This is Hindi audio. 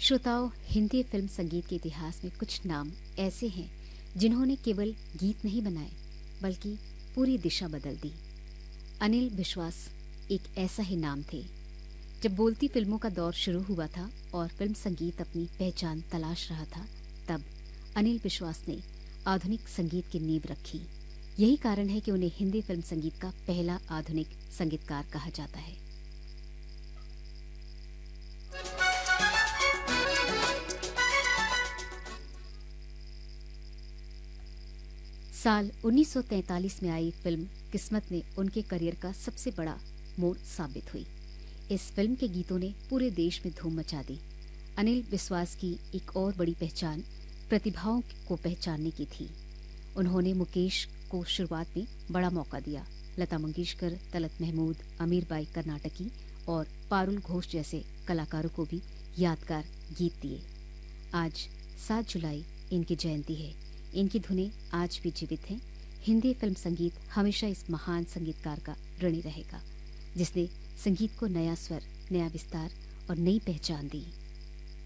श्रोताओं, हिंदी फिल्म संगीत के इतिहास में कुछ नाम ऐसे हैं जिन्होंने केवल गीत नहीं बनाए बल्कि पूरी दिशा बदल दी। अनिल विश्वास एक ऐसा ही नाम थे। जब बोलती फिल्मों का दौर शुरू हुआ था और फिल्म संगीत अपनी पहचान तलाश रहा था, तब अनिल विश्वास ने आधुनिक संगीत की नींव रखी। यही कारण है कि उन्हें हिंदी फिल्म संगीत का पहला आधुनिक संगीतकार कहा जाता है। साल 1943 में आई फिल्म किस्मत ने उनके करियर का सबसे बड़ा मोड़ साबित हुई। इस फिल्म के गीतों ने पूरे देश में धूम मचा दी। अनिल विश्वास की एक और बड़ी पहचान प्रतिभाओं को पहचानने की थी। उन्होंने मुकेश को शुरुआत में बड़ा मौका दिया। लता मंगेशकर, तलत महमूद, अमीर बाई कर्नाटकी और पारुल घोष जैसे कलाकारों को भी यादगार गीत दिए। आज 7 जुलाई इनकी जयंती है। इनकी धुनें आज भी जीवित हैं। हिंदी फिल्म संगीत हमेशा इस महान संगीतकार का ऋणी रहेगा, जिसने संगीत को नया स्वर, नया विस्तार और नई पहचान दी।